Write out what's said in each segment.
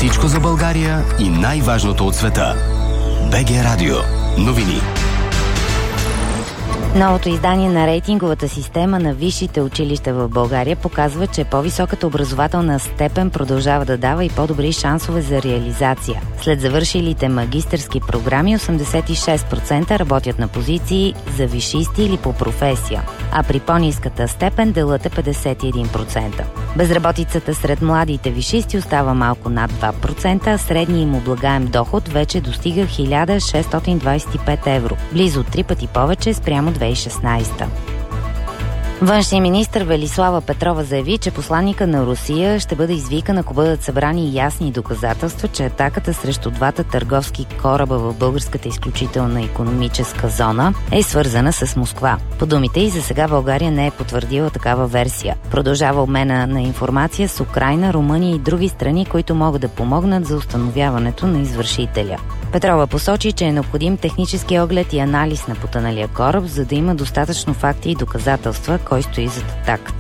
Всичко за България и най-важното от света. БГ Радио. Новини. Новото издание на рейтинговата система на висшите училища в България показва, че по-високата образователна степен продължава да дава и по-добри шансове за реализация. След завършилите магистърски програми, 86% работят на позиции за висшисти или по професия, а при по-ниската степен делът е 51%. Безработицата сред младите висшисти остава малко над 2%, а средният им облагаем доход вече достига 1625 евро, близо 3 пъти повече спрямо 2016. Външният министър Велислава Петрова заяви, че посланника на Русия ще бъде извикан, ако бъдат събрани ясни доказателства, че атаката срещу двата търговски кораба в българската изключителна икономическа зона е свързана с Москва. По думите й, за сега България не е потвърдила такава версия. Продължава обмена на информация с Украйна, Румъния и други страни, които могат да помогнат за установяването на извършителя. Петрова посочи, че е необходим технически оглед и анализ на потъналия кораб, за да има достатъчно факти и доказателства кой стои зад атаката.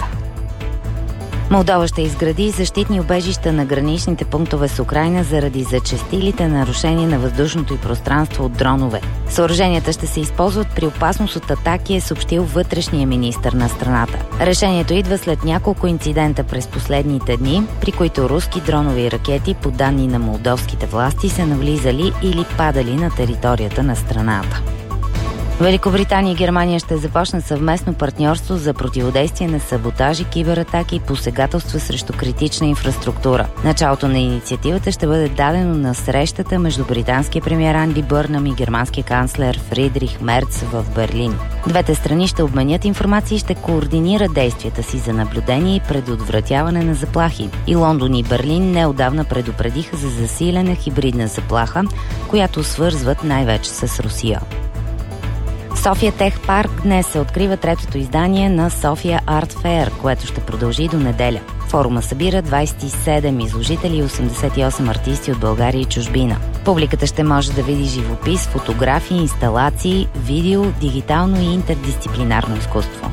Молдова ще изгради защитни убежища на граничните пунктове с Украйна заради зачестилите нарушения на въздушното и пространство от дронове. Съоръженията ще се използват при опасност от атаки, е съобщил вътрешния министър на страната. Решението идва след няколко инцидента през последните дни, при които руски дронови ракети, по данни на молдовските власти, са навлизали или падали на територията на страната. Великобритания и Германия ще започнат съвместно партньорство за противодействие на саботажи, кибератаки и посегателства срещу критична инфраструктура. Началото на инициативата ще бъде дадено на срещата между британския премиер Анди Бърнам и германския канцлер Фридрих Мерц в Берлин. Двете страни ще обменят информация и ще координират действията си за наблюдение и предотвратяване на заплахи. И Лондон и Берлин неотдавна предупредиха за засилена хибридна заплаха, която свързват най-вече с Русия. София Тех Парк днес се открива третото издание на София Арт Феер, което ще продължи до неделя. Форума събира 27 изложители и 88 артисти от България и чужбина. Публиката ще може да види живопис, фотографии, инсталации, видео, дигитално и интердисциплинарно изкуство.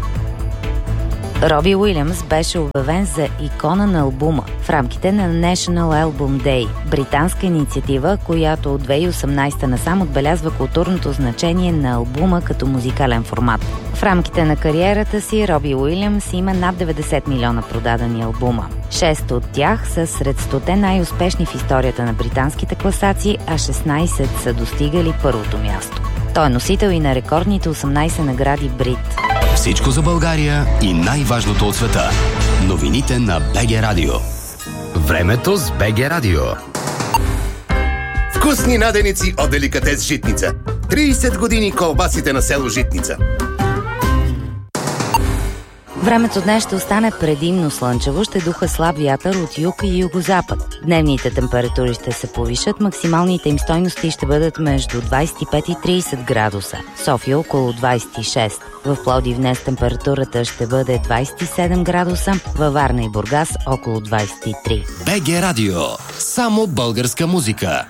Роби Уилямс беше обявен за икона на албума в рамките на National Album Day, британска инициатива, която от 2018 насам отбелязва културното значение на албума като музикален формат. В рамките на кариерата си Роби Уилямс има над 90 милиона продадени албума. 6 от тях са сред 100 най-успешни в историята на британските класации, а 16 са достигали първото място. Той е носител и на рекордните 18 награди Брит. Всичко за България и най-важното от света. Новините на БГ Радио. Времето с БГ Радио. Вкусни наденици от Деликатес Житница. 30 години колбасите на село Житница. Времето днес ще остане предимно слънчево, ще духа слаб вятър от юг и югозапад. Дневните температури ще се повишат, максималните им стойности ще бъдат между 25 и 30 градуса. София около 26. В Пловдив днес температурата ще бъде 27 градуса, във Варна и Бургас около 23. БГ Радио. Само българска музика.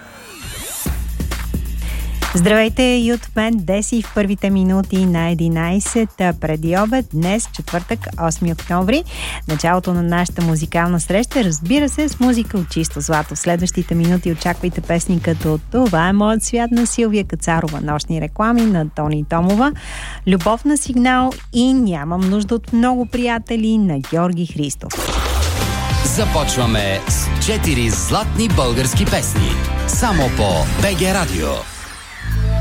Здравейте и от мен, Деси, в първите минути на 11 преди обед, днес, четвъртък, 8 октомври. Началото на нашата музикална среща, разбира се, с музика от чисто злато. В следващите минути очаквайте песни като "Това е моят свят" на Силвия Кацарова, нощни реклами на Тони Томова, "Любов на сигнал" и "Нямам нужда от много приятели" на Георги Христов. Започваме с 4 златни български песни. Само по БГ Радио.